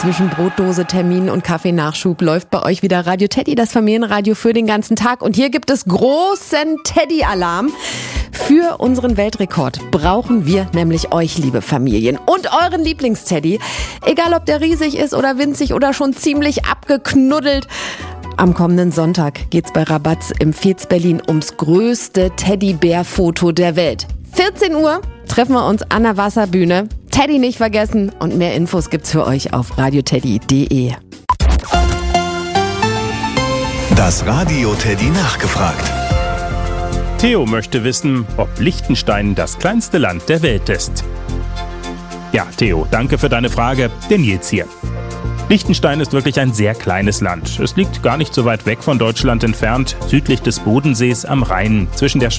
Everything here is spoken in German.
Zwischen Brotdose, Termin und Kaffeenachschub läuft bei euch wieder Radio Teddy, das Familienradio für den ganzen Tag. Und hier gibt es großen Teddy-Alarm. Für unseren Weltrekord brauchen wir nämlich euch, liebe Familien, und euren Lieblingsteddy. Egal, ob der riesig ist oder winzig oder schon ziemlich abgeknuddelt. Am kommenden Sonntag geht's bei Rabatz im Fez Berlin ums größte Teddybär-Foto der Welt. 14 Uhr treffen wir uns an der Wasserbühne. Teddy nicht vergessen und mehr Infos gibt's für euch auf radioteddy.de. Das Radio Teddy nachgefragt. Theo möchte wissen, ob Liechtenstein das kleinste Land der Welt ist. Ja, Theo, danke für deine Frage. Der Nils hier. Liechtenstein ist wirklich ein sehr kleines Land. Es liegt gar nicht so weit weg von Deutschland entfernt, südlich des Bodensees am Rhein, zwischen der